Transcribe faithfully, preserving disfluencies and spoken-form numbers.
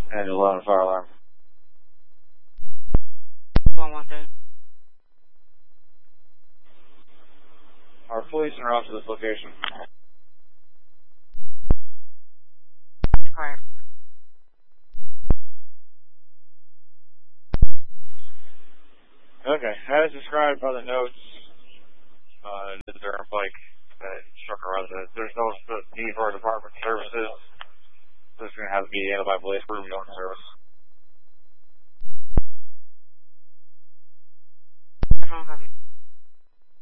And eleven fire alarm. one one two. Our police are off to this location. Correct. Okay, as described by the notes, uh, the Turnpike that struck a resident, there's no need for our department services. So it's going to have to be handled by police for room service.